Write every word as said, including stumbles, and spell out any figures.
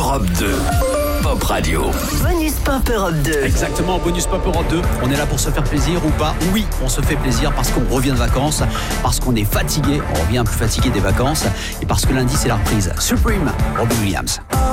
Europe deux. Pop Radio. Bonus Pop Europe deux. Exactement, Bonus Pop Europe deux. On est là pour se faire plaisir ou pas? Oui, on se fait plaisir parce qu'on revient de vacances, parce qu'on est fatigué, on revient plus fatigué des vacances et parce que lundi c'est la reprise. Supreme, Robbie Williams.